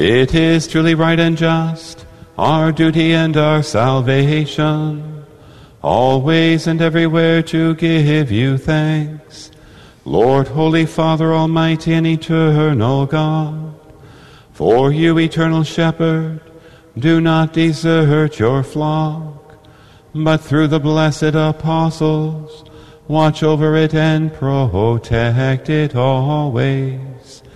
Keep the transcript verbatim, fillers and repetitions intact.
It is truly right and just, our duty and our salvation, always and everywhere to give you thanks, Lord, Holy Father, Almighty and eternal God. For you, eternal Shepherd, do not desert your flock, but through the blessed apostles, watch over it and protect it always.